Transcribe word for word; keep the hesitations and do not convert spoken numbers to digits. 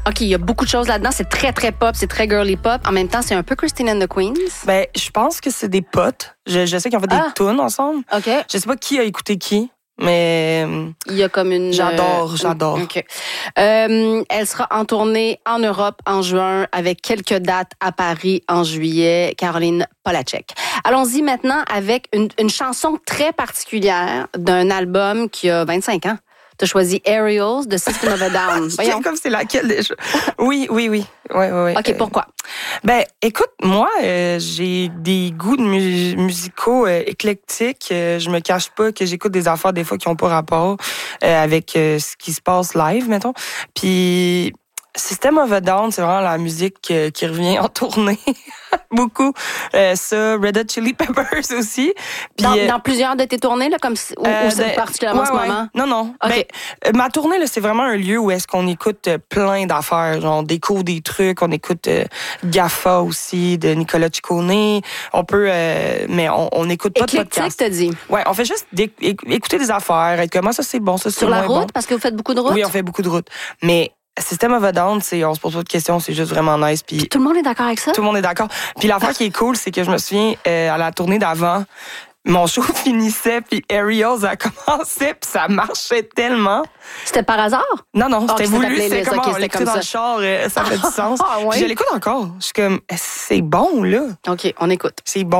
OK, il y a beaucoup de choses là-dedans. C'est très, très pop, c'est très girly pop. En même temps, c'est un peu Christine and the Queens. Ben, je pense que c'est des potes. Je, je sais qu'ils ont fait des Ah. tunes ensemble. OK. Je sais pas qui a écouté qui, mais Il y a comme une... j'adore, euh, j'adore. OK. Euh, elle sera en tournée en Europe en juin avec quelques dates à Paris en juillet. Caroline Polachek. Allons-y maintenant avec une, une chanson très particulière d'un album qui a vingt-cinq ans. Tu as choisi Aerials de System of a Down. Je Voyons. sais comme c'est laquelle déjà. Oui, oui, oui. Ouais, ouais, ouais. OK, pourquoi? Ben, écoute, moi, euh, j'ai des goûts de mu- musicaux euh, éclectiques. Euh, je me cache pas que j'écoute des affaires des fois qui ont pas rapport euh, avec euh, ce qui se passe live, mettons. Puis System of a Down, c'est vraiment la musique euh, qui revient en tournée. Beaucoup. Euh, ça, Red Hot Chili Peppers aussi. Puis, Dans, euh, dans plusieurs de tes tournées, là, comme, ou, euh, ou c'est ben, particulièrement ouais, en ce ouais. moment? Non, non. OK. Ben, euh, ma tournée, là, c'est vraiment un lieu où est-ce qu'on écoute euh, plein d'affaires. Genre, on découvre des trucs, on écoute euh, Gaffa aussi, de Nicolas Ciccone. On peut, euh, mais on, on écoute pas de Éclectique, podcast. t'as dit. Ouais, on fait juste d'éc- éc- écouter des affaires, être comment ça c'est bon, ça c'est Sur la moins route, bon. parce que vous faites beaucoup de routes? Oui, on fait beaucoup de routes. Mais System of a Down, c'est, on se pose pas de questions, c'est juste vraiment nice. Puis Tout le monde est d'accord avec ça? tout le monde est d'accord. Puis l'affaire qui est cool, c'est que je me souviens, euh, à la tournée d'avant, mon show finissait, puis Aerials a commencé, puis ça marchait tellement. C'était par hasard? Non, non, Ah, c'était c'était ta voulu. playlist, C'était comme ok, on c'était l'écoutait comme dans le ça. char, euh, ça fait du sens. Ah, ouais? Puis je l'écoute encore. Je suis comme, c'est bon, là. OK, on écoute. C'est bon.